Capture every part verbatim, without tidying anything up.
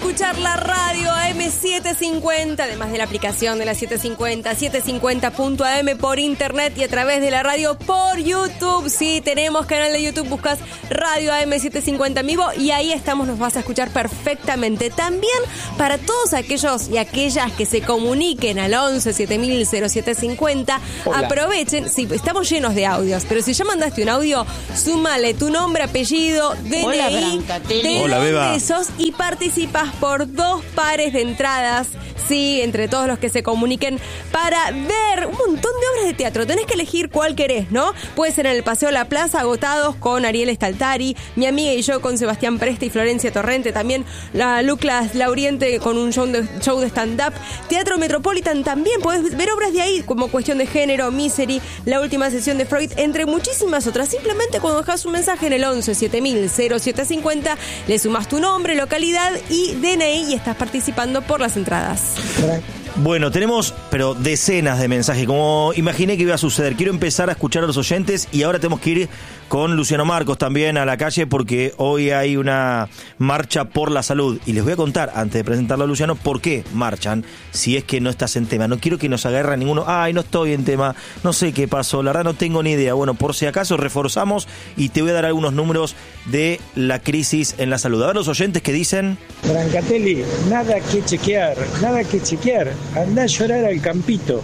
escuchar la radio A M setecientos cincuenta, además de la aplicación de la setecientos cincuenta, setecientos cincuenta punto a m por internet y a través de la radio por YouTube. Sí, tenemos canal de YouTube, buscas Radio A M setecientos cincuenta en vivo y ahí estamos, nos vas a escuchar perfectamente. También para todos aquellos y aquellas que se comuniquen al once siete mil cero siete cincuenta, Hola. Aprovechen, sí, estamos llenos de audios, pero si ya mandaste un audio, súmale tu nombre, apellido, D N I, de Hola, dónde Beba. sos y participas por dos pares de entradas, sí, entre todos los que se comuniquen, para ver un montón de obras de teatro. Tenés que elegir cuál querés, ¿no? Puede ser en el Paseo La Plaza, Agotados, con Ariel Staltari, Mi amiga y yo con Sebastián Presta y Florencia Torrente, también la Lucas Lauriente con un show de, show de stand-up, Teatro Metropolitan también, podés ver obras de ahí como Cuestión de Género, Misery, La Última Sesión de Freud, entre muchísimas otras. Simplemente cuando dejas un mensaje en el once siete mil cero siete cincuenta, le sumas tu nombre, localidad y D N I y estás participando por las entradas. Bueno, tenemos, pero decenas de mensajes, como imaginé que iba a suceder. Quiero empezar a escuchar a los oyentes y ahora tenemos que ir con Luciano Marcos también a la calle porque hoy hay una marcha por la salud. Y les voy a contar, antes de presentarlo a Luciano, por qué marchan si es que no estás en tema. No quiero que nos agarre ninguno. Ay, no estoy en tema, no sé qué pasó, la verdad no tengo ni idea. Bueno, por si acaso reforzamos y te voy a dar algunos números de la crisis en la salud. A ver los oyentes que dicen... Brancatelli, nada que chequear, nada que chequear. Andá a llorar al campito.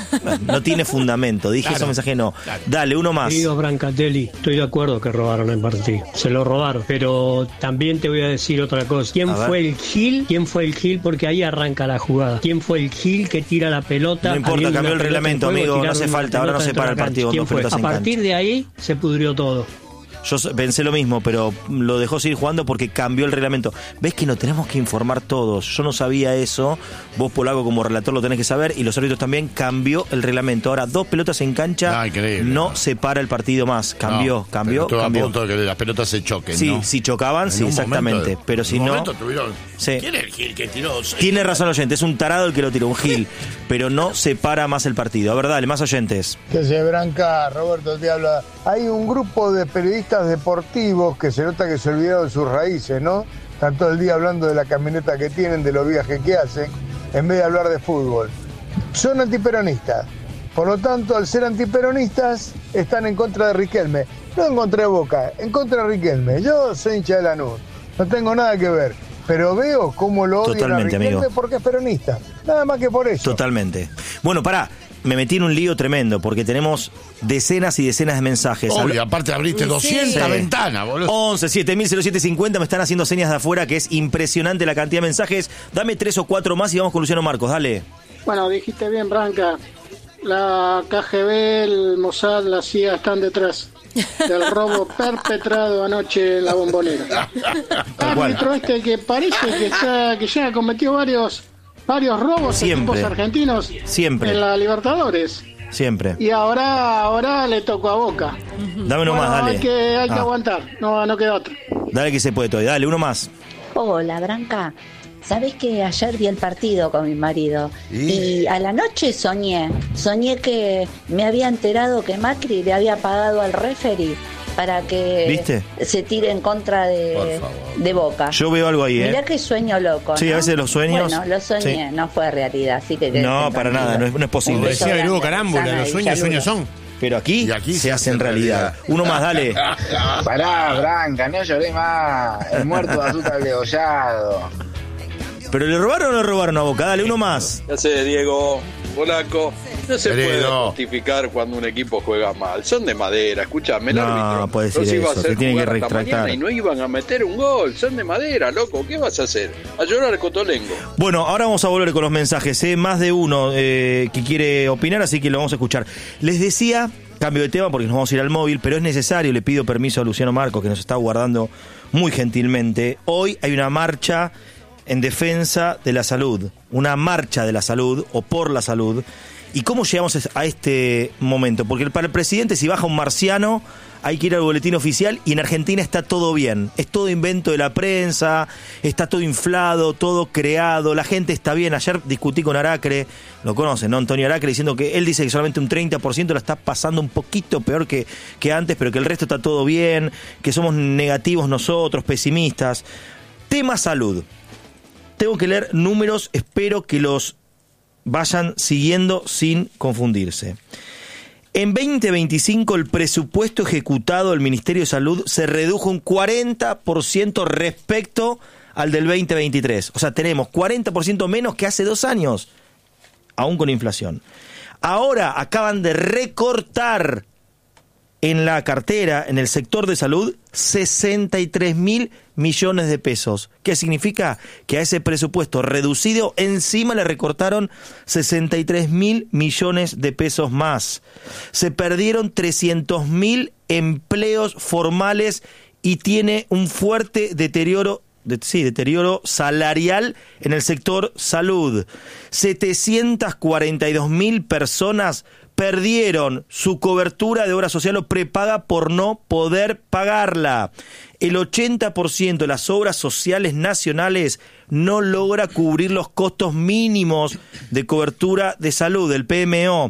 No tiene fundamento, dije Claro, ese mensaje no. claro. Dale, uno más. Querido Brancatelli, estoy de acuerdo que robaron el partido. Se lo robaron. Pero también te voy a decir otra cosa. ¿Quién A ver. fue el Gil? ¿Quién fue el Gil? Porque ahí arranca la jugada. ¿Quién fue el Gil que tira la pelota? No importa, habiendo cambió una el pelota en reglamento, juego, amigo, no tiraron hace una falta, ahora no pelota se dentro para de el la partido cancha. con ¿Quién dos fue? pelotas en A partir cancha. de ahí se pudrió todo. Yo pensé lo mismo, pero lo dejó seguir jugando porque cambió el reglamento. ¿Ves que no tenemos que informar todos? Yo no sabía eso. Vos, Polaco, como relator lo tenés que saber. Y los árbitros también. Cambió el reglamento. Ahora, dos pelotas en cancha. Ah, increíble. No se para el partido más. Cambió, No, cambió, pero todo a cambió. punto de que las pelotas se choquen, Sí, ¿no? si chocaban, En sí, un exactamente. momento de- pero si en un no... momento tuvieron- Sí. ¿Quién es el Gil que tiró? Tiene razón el oyente. Es un tarado el que lo tiró, un gil. Pero no se para más el partido. A ver, dale, más oyentes. Que se Branca, Roberto te habla. Hay un grupo de periodistas deportivos que se nota que se olvidaron de sus raíces, ¿no? Están todo el día hablando de la camioneta que tienen, de los viajes que hacen, en vez de hablar de fútbol. Son antiperonistas. Por lo tanto, al ser antiperonistas, están en contra de Riquelme. No en contra de Boca, en contra de Riquelme. Yo soy hincha de Lanús. No tengo nada que ver. Pero veo cómo lo odian Totalmente, a Riquelme amigo. porque es peronista. Nada más que por eso. Totalmente. Bueno, pará. Me metí en un lío tremendo porque tenemos decenas y decenas de mensajes. Obvio, aparte abriste Sí. doscientas Sí. ventanas, boludo. once siete mil cero siete cincuenta, me están haciendo señas de afuera que es impresionante la cantidad de mensajes. Dame tres o cuatro más y vamos con Luciano Marcos, dale. Bueno, dijiste bien, Branca. La K G B, el Mossad, la C I A están detrás del robo perpetrado anoche en la Bombonera. Tal cual. Árbitro este que parece que ya, que ya cometió varios varios robos de Siempre. equipos argentinos Siempre. en la Libertadores. Siempre. Y ahora ahora le tocó a Boca. Dame uno Bueno, más, dale. hay que, hay que Ah, aguantar, no, no queda otra. dale que se puede todavía. Dale, uno más. Hola, Branca. Sabés que ayer vi el partido con mi marido y a la noche soñé, soñé que me había enterado que Macri le había pagado al referee para que ¿Viste? se tire en contra de, de Boca. Yo veo algo ahí, Mirá ¿eh? qué sueño loco, Sí, ¿no? a veces los sueños- Bueno, lo soñé, sí. no fue realidad, así que... quédate No, para tranquilo. nada, no es, no es posible. Como decía grande, Lugo Carámbula, Susana los de sueños, Villaluro. sueños son. Pero aquí, Y aquí se hacen realidad. Uno más, dale. Pará, Branca, no lloré más. El muerto de azúcar degollado. ¿Pero le robaron o no le robaron a Boca? Dale, uno más. Ya sé, Diego, Polaco, no se Querido. puede justificar cuando un equipo juega mal. Son de madera, escúchame, el No, árbitro puede decir los iba a eso, hacer te tiene que jugar hasta retractar. mañana y no iban a meter un gol. Son de madera, loco. ¿Qué vas a hacer? A llorar Cotolengo. Bueno, ahora vamos a volver con los mensajes, ¿eh? Más de uno eh, que quiere opinar, así que lo vamos a escuchar. Les decía, cambio de tema porque nos vamos a ir al móvil, pero es necesario, le pido permiso a Luciano Marcos, que nos está guardando muy gentilmente. Hoy hay una marcha en defensa de la salud, una marcha de la salud o por la salud. ¿Y cómo llegamos a este momento? Porque para el presidente, si baja un marciano, hay que ir al boletín oficial y en Argentina está todo bien. Es todo invento de la prensa, está todo inflado, todo creado, la gente está bien. Ayer discutí con Aracre, lo conocen, ¿no? Antonio Aracre, diciendo que él dice que solamente un treinta por ciento la está pasando un poquito peor que, que antes, pero que el resto está todo bien, que somos negativos nosotros, pesimistas. Tema salud. tengo que leer números, espero que los vayan siguiendo sin confundirse. En veinte veinticinco el presupuesto ejecutado del Ministerio de Salud se redujo un cuarenta por ciento respecto al del veinte veintitrés. O sea, tenemos cuarenta por ciento menos que hace dos años, aún con inflación. Ahora acaban de recortar en la cartera, en el sector de salud, sesenta y tres mil millones de pesos. ¿Qué significa? Que a ese presupuesto reducido encima le recortaron sesenta y tres mil millones de pesos más. Se perdieron trescientos mil empleos formales y tiene un fuerte deterioro De, sí, deterioro salarial en el sector salud. setecientas cuarenta y dos mil personas perdieron su cobertura de obra social o prepaga por no poder pagarla. El ochenta por ciento de las obras sociales nacionales no logra cubrir los costos mínimos de cobertura de salud, el P M O.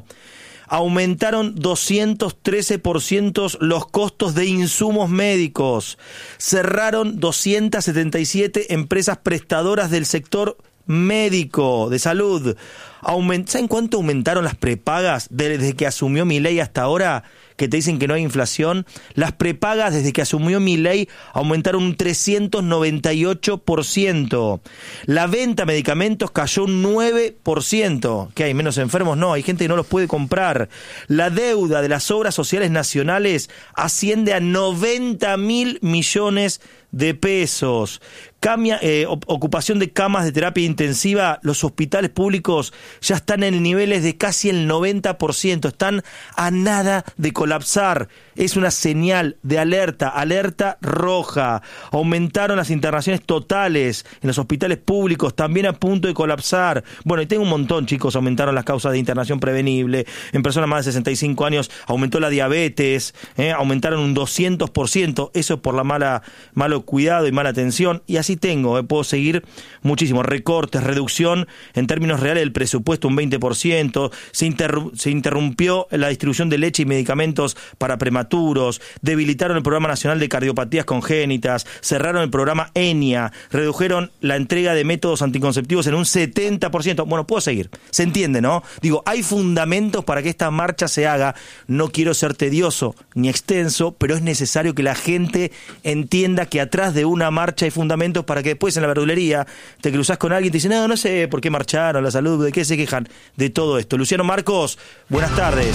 Aumentaron doscientos trece por ciento los costos de insumos médicos. Cerraron doscientas setenta y siete empresas prestadoras del sector médico, de salud. Aument- ¿Saben cuánto aumentaron las prepagas desde que asumió Milei hasta ahora? Que te dicen que no hay inflación. Las prepagas desde que asumió Milei aumentaron un trescientos noventa y ocho por ciento. La venta de medicamentos cayó un nueve por ciento. ¿Qué hay? ¿Menos enfermos? No, hay gente que no los puede comprar. La deuda de las obras sociales nacionales asciende a noventa mil millones de pesos. Cambia, eh, ocupación de camas de terapia intensiva. Los hospitales públicos ya están en niveles de casi el noventa por ciento. Están a nada de colapsar. Es una señal de alerta, alerta roja. Aumentaron las internaciones totales en los hospitales públicos, también a punto de colapsar. Bueno, y tengo un montón, chicos. Aumentaron las causas de internación prevenible. En personas más de sesenta y cinco años aumentó la diabetes. Eh, aumentaron un doscientos por ciento. Eso es por la mala, malo cuidado y mala atención. Y así tengo, eh, puedo seguir muchísimo. Recortes, reducción en términos reales del presupuesto, un veinte por ciento. Se, interru- se interrumpió la distribución de leche y medicamentos para prematuros. Debilitaron el Programa Nacional de Cardiopatías Congénitas. Cerraron el programa ENIA. Redujeron la entrega de métodos anticonceptivos en un setenta por ciento. Bueno, puedo seguir. Se entiende, ¿no? Digo, hay fundamentos para que esta marcha se haga. No quiero ser tedioso ni extenso, pero es necesario que la gente entienda que atrás de una marcha hay fundamentos para que después en la verdulería te cruzás con alguien y te dice, no, no sé por qué marcharon, la salud, de qué se quejan, de todo esto. Luciano Marcos, buenas tardes.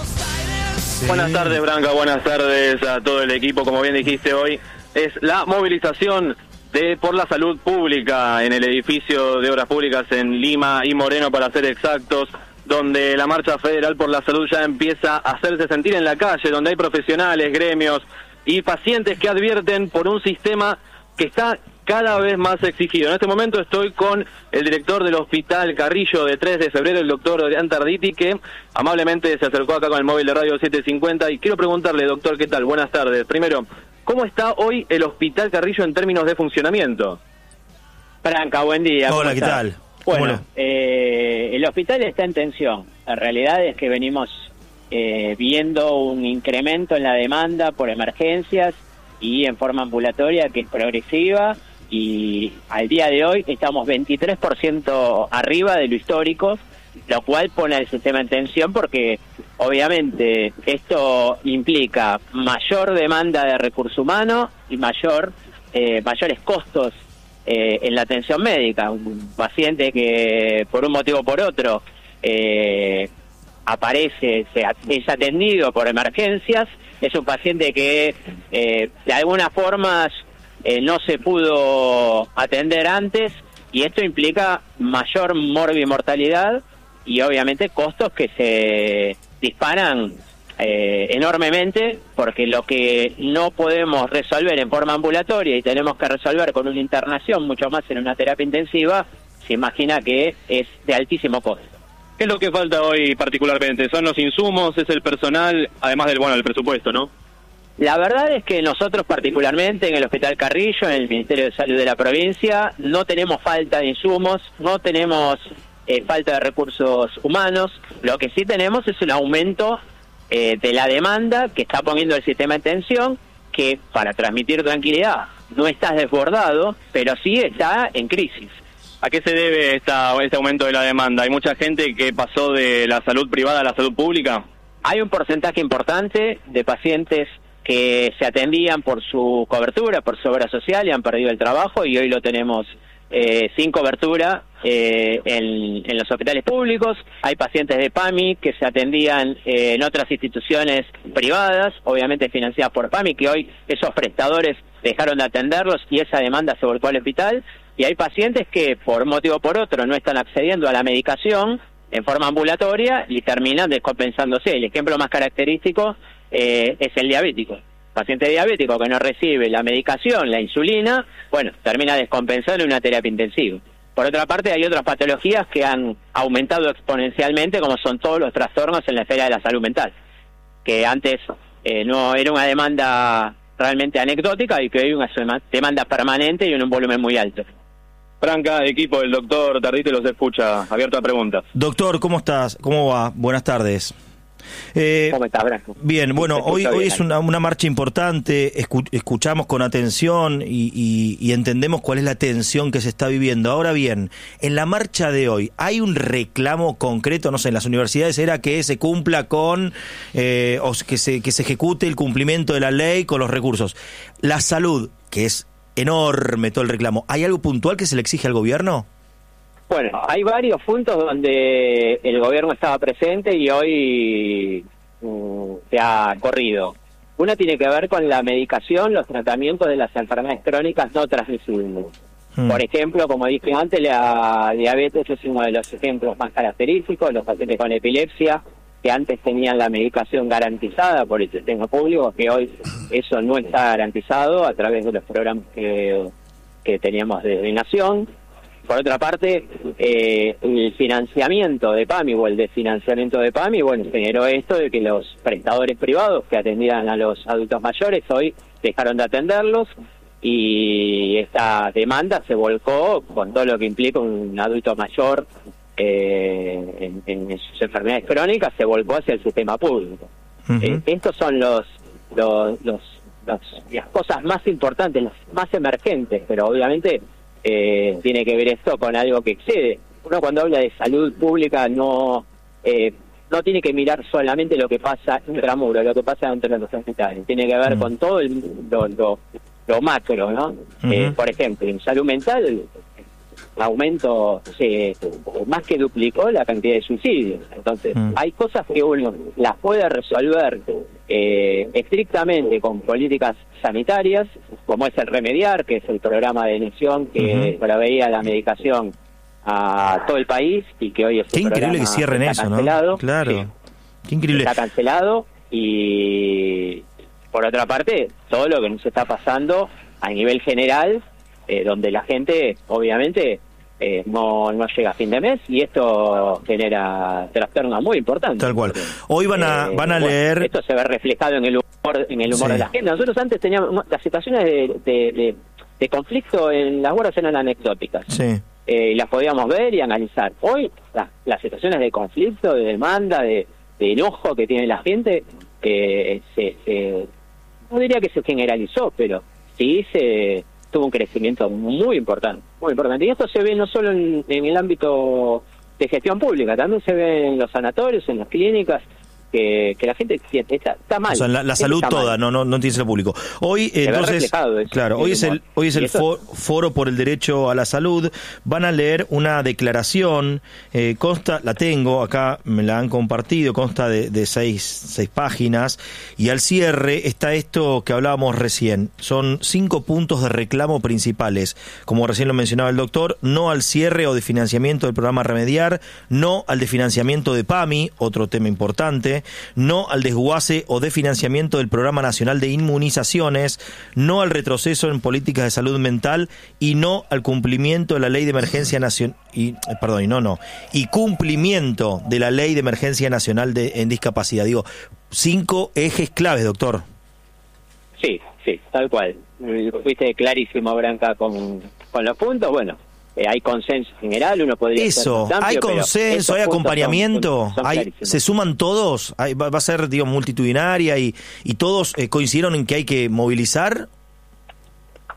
Sí. Buenas tardes, Branca, buenas tardes a todo el equipo. Como bien dijiste hoy, es la movilización de por la salud pública en el edificio de Obras Públicas en Lima y Moreno, para ser exactos, donde la Marcha Federal por la Salud ya empieza a hacerse sentir en la calle, donde hay profesionales, gremios y pacientes que advierten por un sistema que está cada vez más exigido. En este momento estoy con el director del Hospital Carrillo de tres de febrero, el doctor Adrián Tarditi, que amablemente se acercó acá con el móvil de Radio setecientos cincuenta, y quiero preguntarle, doctor, ¿qué tal? Buenas tardes. Primero, ¿cómo está hoy el Hospital Carrillo en términos de funcionamiento? Franca, buen día. Hola, ¿qué tal? Bueno, eh, el hospital está en tensión. La realidad es que venimos eh, viendo un incremento en la demanda por emergencias y en forma ambulatoria que es progresiva, y al día de hoy estamos veintitrés por ciento arriba de lo histórico, lo cual pone el sistema en tensión porque obviamente esto implica mayor demanda de recurso humano y mayor eh, mayores costos eh, en la atención médica. Un paciente que por un motivo o por otro eh, aparece, se, es atendido por emergencias, es un paciente que eh, de alguna forma eh, no se pudo atender antes, y esto implica mayor morbimortalidad y obviamente costos que se disparan eh, enormemente, porque lo que no podemos resolver en forma ambulatoria y tenemos que resolver con una internación, mucho más en una terapia intensiva, se imagina que es de altísimo costo. ¿Qué es lo que falta hoy particularmente? ¿Son los insumos? ¿Es el personal? Además del, bueno, del presupuesto, ¿no? La verdad es que nosotros particularmente en el Hospital Carrillo, en el Ministerio de Salud de la provincia, no tenemos falta de insumos, no tenemos eh, falta de recursos humanos. Lo que sí tenemos es un aumento eh, de la demanda que está poniendo el sistema en tensión, que, para transmitir tranquilidad, no está desbordado, pero sí está en crisis. ¿A qué se debe esta, este aumento de la demanda? ¿Hay mucha gente que pasó de la salud privada a la salud pública? Hay un porcentaje importante de pacientes que se atendían por su cobertura, por su obra social y han perdido el trabajo y hoy lo tenemos eh, sin cobertura eh, en, en los hospitales públicos. Hay pacientes de PAMI que se atendían eh, en otras instituciones privadas, obviamente financiadas por PAMI, que hoy esos prestadores dejaron de atenderlos y esa demanda se volcó al hospital. Y hay pacientes que por un motivo o por otro no están accediendo a la medicación en forma ambulatoria y terminan descompensándose. El ejemplo más característico eh, es el diabético. El paciente diabético que no recibe la medicación, la insulina, bueno, termina descompensando en una terapia intensiva. Por otra parte, hay otras patologías que han aumentado exponencialmente, como son todos los trastornos en la esfera de la salud mental, que antes eh, no era una demanda realmente anecdótica y que hoy es una demanda permanente y en un volumen muy alto. Franca, equipo del doctor Tardite los escucha, abierto a preguntas. Doctor, ¿cómo estás? ¿Cómo va? Buenas tardes. Eh, ¿Cómo estás, Branco? Bien, bueno, hoy bien, hoy es una, una marcha importante, escu escuchamos con atención y, y, y entendemos cuál es la tensión que se está viviendo. Ahora bien, en la marcha de hoy, ¿hay un reclamo concreto? No sé, en las universidades era que se cumpla con, eh, o que se, que se ejecute el cumplimiento de la ley con los recursos. La salud, que es enorme todo el reclamo, ¿hay algo puntual que se le exige al gobierno? Bueno, hay varios puntos donde el gobierno estaba presente y hoy um, se ha corrido. Una tiene que ver con la medicación, los tratamientos de las enfermedades crónicas no transmisibles. Mm. Por ejemplo, como dije antes, la diabetes es uno de los ejemplos más característicos, los pacientes con epilepsia, que antes tenían la medicación garantizada por el sistema público, que hoy eso no está garantizado a través de los programas que, que teníamos desde Nación. Por otra parte, eh, el financiamiento de PAMI o el desfinanciamiento de PAMI, bueno, generó esto de que los prestadores privados que atendían a los adultos mayores hoy dejaron de atenderlos y esta demanda se volcó con todo lo que implica un adulto mayor eh, en, en sus enfermedades crónicas, se volcó hacia el sistema público. Uh-huh. Eh, estos son los, los, los, los las cosas más importantes, las más emergentes, pero obviamente Eh, tiene que ver esto con algo que excede. Uno cuando habla de salud pública no eh, no tiene que mirar solamente lo que pasa intramuro, lo que pasa dentro de los hospitales, tiene que ver uh-huh. con todo el, lo, lo, lo macro, ¿no? Uh-huh. Eh, por ejemplo, en salud mental, un aumento se más que duplicó la cantidad de suicidios. Entonces, uh-huh. hay cosas que uno las puede resolver eh, estrictamente con políticas sanitarias, como es el Remediar, que es el programa de Nación que uh-huh. proveía la medicación a todo el país y que hoy es Qué increíble que cierren está eso, cancelado. ¿no? Claro. Sí. Qué increíble. Está cancelado y, por otra parte, todo lo que nos está pasando a nivel general, eh, donde la gente, obviamente, Eh, no, no llega a fin de mes y esto genera trastornos muy importantes. Tal cual. Hoy van a, eh, van a bueno, leer... Esto se ve reflejado en el humor, en el humor sí. de la gente. Nosotros antes teníamos las situaciones de, de, de, de conflicto en las guardias eran anecdóticas. Sí. Eh, las podíamos ver y analizar. Hoy la, las situaciones de conflicto, de demanda, de, de enojo que tiene la gente, eh, se, se, no diría que se generalizó, pero sí se... tuvo un crecimiento muy importante, muy importante. Y esto se ve no solo en, en el ámbito de gestión pública, también se ve en los sanatorios, en las clínicas, que, que la gente está, está mal. O sea, la, la salud toda, mal. no no no tiene que ser público. Hoy, se entonces, eso, claro, hoy es el hoy es el for, Foro por el Derecho a la Salud. Van a leer una declaración, eh, consta, la tengo acá, me la han compartido, consta de, de seis, seis páginas, y al cierre está esto que hablábamos recién. Son cinco puntos de reclamo principales, como recién lo mencionaba el doctor: no al cierre o de financiamiento del programa Remediar, no al desfinanciamiento de PAMI, otro tema importante, no al desguace o de financiamiento del Programa Nacional de Inmunizaciones, no al retroceso en políticas de salud mental y no al cumplimiento de la Ley de Emergencia Nacional y perdón, y no no, y cumplimiento de la Ley de Emergencia Nacional de en discapacidad. Digo, cinco ejes claves, doctor. Sí, sí, tal cual. Fuiste clarísimo, Branca, con con los puntos. Bueno, Eh, hay consenso general, uno podría eso, ser amplio, hay consenso, hay acompañamiento, son, son hay, se suman todos, hay, va, va a ser, digo, multitudinaria y, y todos eh, coincidieron en que hay que movilizar.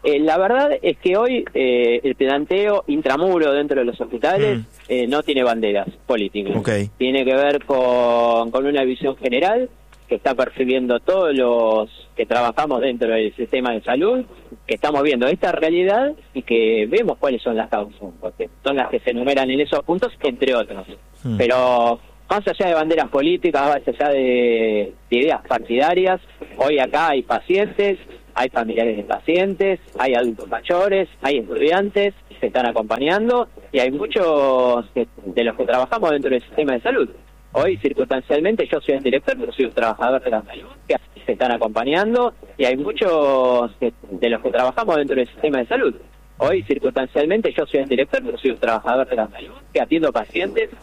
Eh, la verdad es que hoy eh, el planteo intramuro dentro de los hospitales mm. eh, no tiene banderas políticas. Okay. Tiene que ver con, con una visión general que está percibiendo todos los que trabajamos dentro del sistema de salud, que estamos viendo esta realidad y que vemos cuáles son las causas, porque son las que se enumeran en esos puntos, entre otros. Mm. Pero más allá de banderas políticas, más allá de, de ideas partidarias, hoy acá hay pacientes, hay familiares de pacientes, hay adultos mayores, hay estudiantes que se están acompañando y hay muchos que, de los que trabajamos dentro del sistema de salud. Hoy, circunstancialmente, yo soy el director, pero soy un trabajador de la salud que se están acompañando y hay muchos que, de los que trabajamos dentro del sistema de salud. Hoy, circunstancialmente, yo soy el director, pero soy un trabajador de la salud que atiendo pacientes